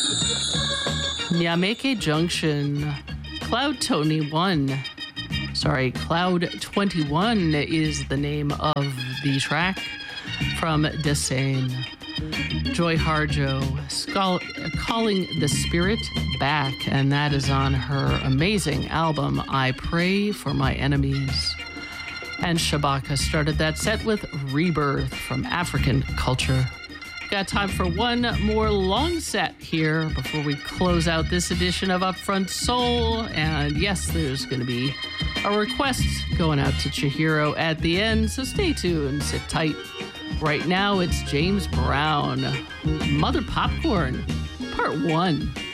Nyameke Junction, Cloud 21. Sorry, Cloud 21 is the name of the track from Desane. Joy Harjo, Calling the Spirit Back, and that is on her amazing album, I Pray for My Enemies. And Shabaka started that set with Rebirth from African Culture. Got time for one more long set here before we close out this edition of Upfront Soul. And yes, there's going to be a request going out to Chihiro at the end, so stay tuned, sit tight. Right now, it's James Brown, Mother Popcorn, Part 1.